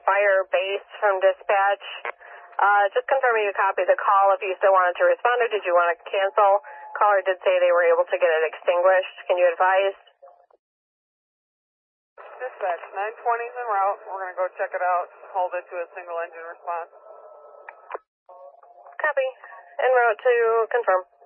fire base from dispatch. Just confirming you copied the call if you still wanted to respond, or did you want to cancel? Caller did say they were able to get it extinguished. Can you advise? Dispatch, 920's en route. We're going to go check it out, hold it to a single engine response. Copy. En route to confirm.